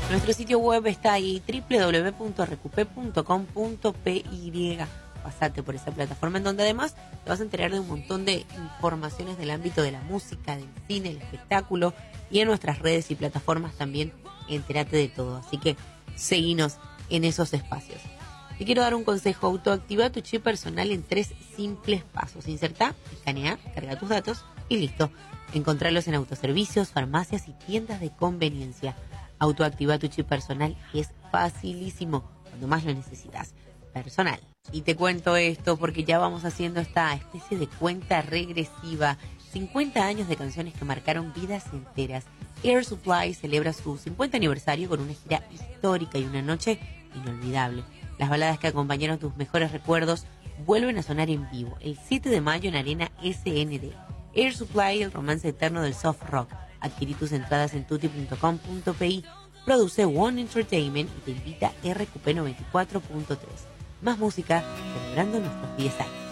Nuestro sitio web está ahí, www.recupe.com.py. Pasate por esa plataforma en donde además te vas a enterar de un montón de informaciones del ámbito de la música, del cine, el espectáculo, y en nuestras redes y plataformas también entérate de todo. Así que seguinos en esos espacios. Te quiero dar un consejo: autoactiva tu chip personal en 3 simples pasos. Inserta, escanea, carga tus datos y listo. Encontrarlos en autoservicios, farmacias y tiendas de conveniencia. Autoactiva tu chip personal, es facilísimo cuando más lo necesitas. Personal. Y te cuento esto porque ya vamos haciendo esta especie de cuenta regresiva. 50 años de canciones que marcaron vidas enteras. Air Supply celebra su 50 aniversario con una gira histórica y una noche inolvidable. Las baladas que acompañaron tus mejores recuerdos vuelven a sonar en vivo el 7 de mayo en Arena SND. Air Supply, el romance eterno del soft rock. Adquirí tus entradas en tutti.com.pi. Produce One Entertainment y te invita RQP 94.3. Más música celebrando nuestros 10 años.